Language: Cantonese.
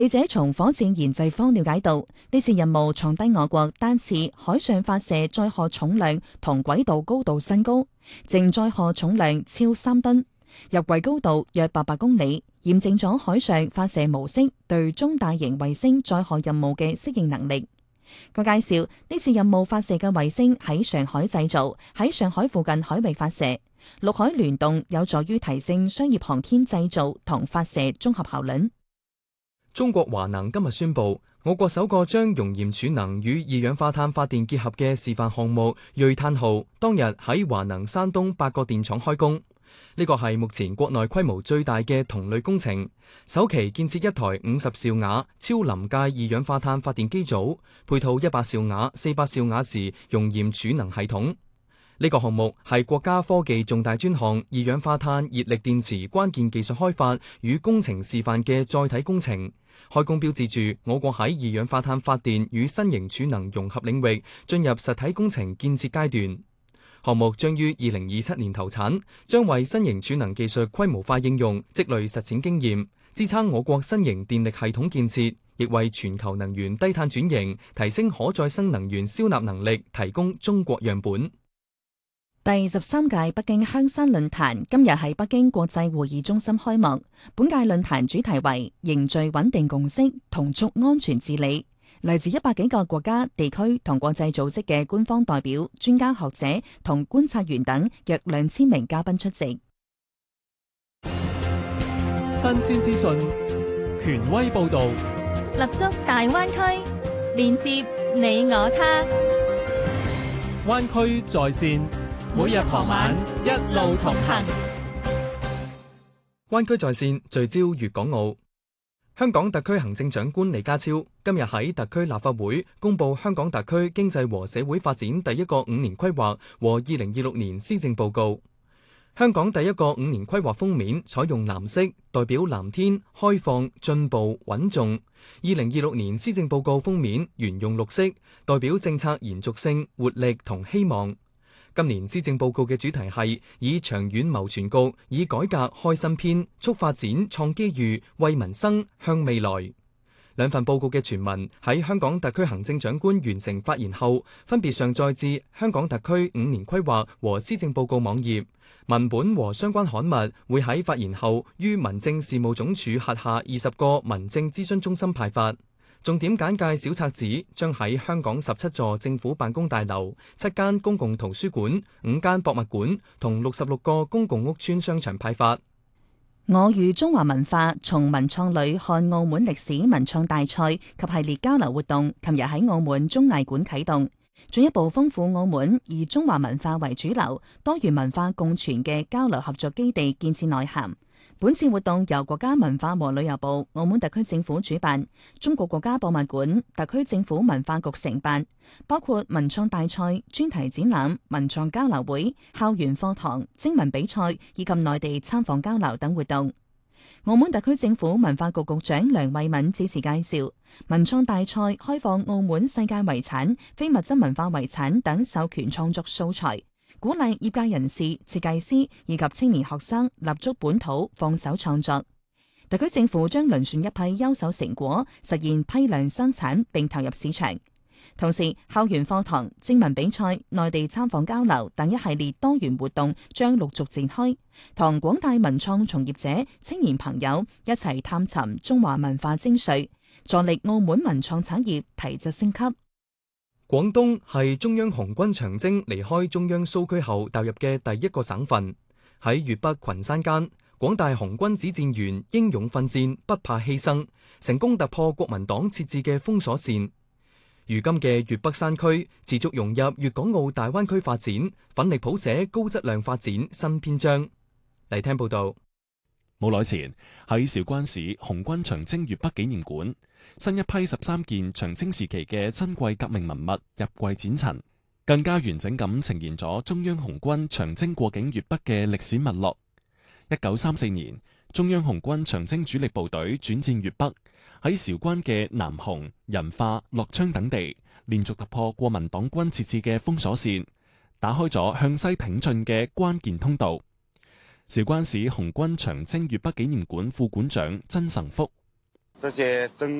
記者從火箭研製方了解到，呢次任務創低我國單次海上發射載荷重量同軌道高度新高，淨載荷重量超3噸，入軌高度約800公里，驗證咗海上發射模式對中大型衛星載荷任務嘅適應能力。佢介紹呢次任務發射嘅衛星喺上海製造，喺上海附近海域發射，陸海聯動有助於提升商業航天製造同發射綜合效率。 中國華能今日宣布，我國首個將熔鹽儲能與二氧化碳發電結合嘅示範項目銳碳號當日喺華能山東8個電廠開工。呢個係目前國內規模最大嘅同類工程，首期建設一台50兆瓦超臨界二氧化碳發電機組，配套100兆瓦、400兆瓦時熔鹽儲能系統。呢個項目係國家科技重大專項二氧化碳熱力電池關鍵技術開發與工程示範嘅載體工程。開工標誌住我國喺二氧化碳發電與新型儲能融合領域進入實體工程建設階段。項目將於2027年投產，將為新型儲能技術規模化應用積累實踐經驗，支撐我國新型電力系統建設，亦為全球能源低碳轉型、提升可再生能源消納能力提供中國樣本。 第13屆北京香山論壇今日喺北京國際會議中心開幕。本屆論壇主題為凝聚穩定共識，同築安全治理。嚟自100幾個國家、地區同國際組織嘅官方代表、專家學者同觀察員等約2000名嘉賓出席。 新鮮資訊，權威報導， 立足大灣區，連接你我他。 灣區在線，每日傍晚一路同行。 灣區在線聚焦粵港澳。香港特區行政長官李家超今日喺特區立法會公布香港特區經濟和社會發展第一個5年規劃和2026年施政報告。香港第一個5年規劃封面採用藍色，代表藍天、開放、進步、穩重。2026年施政報告封面沿用綠色，代表政策延續性、活力同希望。今年施政報告嘅主題係以長遠謀全局，以改革開新篇，促發展創機遇，為民生向未來。兩份報告嘅全文喺香港特區行政長官完成發言後，分別上載至香港特區5年規劃和施政報告網頁。文本和相關刊物會喺發言後於民政事務總署轄下20個民政諮詢中心派發。重點簡介小冊子將喺香港17座政府辦公大樓、7間公共圖書館、5間博物館同66個公共屋邨商場派發。 我與中華文化從文創旅看澳門歷史文創大賽及系列交流活動，琴日喺澳門綜藝館啟動，進一步豐富澳門以中華文化為主流、多元文化共存嘅交流合作基地建設內涵。本次活動由國家文化和旅遊部、澳門特區政府主辦，中國國家博物館、特區政府文化局承辦，包括文創大賽、專題展覽、文創交流會、校園課堂、徵文比賽以及內地參訪交流等活動。澳門特區政府文化局局長梁慧敏致辭介紹，文創大賽開放澳門世界遺產、非物質文化遺產等授權創作素材，鼓勵業界人士、設計師以及青年學生立足本土，放手創作。特區政府將遴選一批優秀成果，實現批量生產並投入市場。同時，校園課堂、徵文比賽、內地參訪交流等一系列多元活動將陸續展開，同廣大文創從業者、青年朋友一齊探尋中華文化精髓，助力澳門文創產業提質升級。 廣東係中央紅軍長征離開中央蘇區後踏入嘅第一個省份。喺粵北群山間，廣大紅軍指戰員英勇奮戰，不怕犧牲，成功突破國民黨設置嘅封鎖線。如今嘅粵北山區持續融入粵港澳大灣區發展，奮力譜寫高質量發展新篇章。嚟聽報道。 冇耐前喺韶關市紅軍長征粵北紀念館，新一批13件長征時期嘅珍貴革命文物入櫃展陳，更加完整咁呈現咗中央紅軍長征過境粵北嘅歷史脈絡。1934年，中央紅軍長征主力部隊轉戰粵北，喺韶關嘅南雄、仁化、樂昌等地，連續突破國民黨軍設置嘅封鎖線，打開咗向西挺進嘅關鍵通道。韶關市紅軍長征粵北紀念館副館長曾臣福： 這些